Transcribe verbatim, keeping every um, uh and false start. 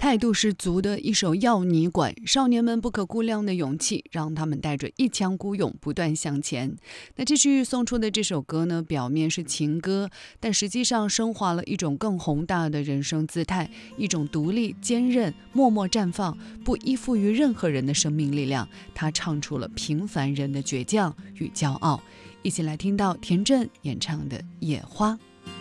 态度是足的一首要你管，少年们不可估量的勇气，让他们带着一腔孤勇不断向前。那继续送出的这首歌呢，表面是情歌，但实际上升华了一种更宏大的人生姿态，一种独立、坚韧、默默绽放、不依附于任何人的生命力量。他唱出了平凡人的倔强与骄傲。一起来听到田震演唱的《野花》。